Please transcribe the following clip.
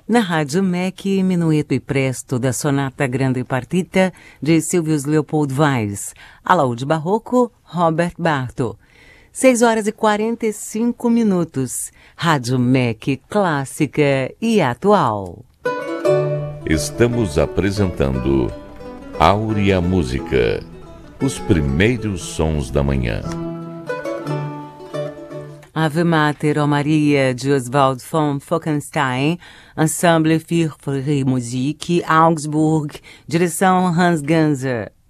Na Rádio MEC, Minueto e Presto da Sonata Grande Partita de Silvius Leopold Weiss. Alaúde Barroco, Robert Barto. 6h45. Rádio MEC clássica e atual. Estamos apresentando Áurea Música, os primeiros sons da manhã. Ave Mater, ó Maria, de Oswald von Falkenstein, Ensemble für Freie Musik, Augsburg, direção Hans Ganser.